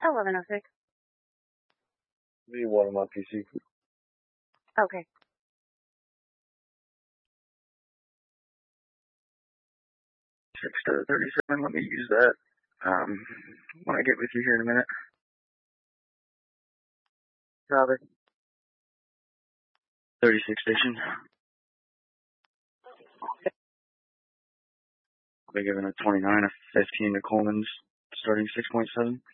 1106. V1 on my PC. Okay. Six to 37, let me use that. When I get with you here in a minute. Robert. 36 station. They're giving a 29, a 15 to Coleman's, starting 6.7.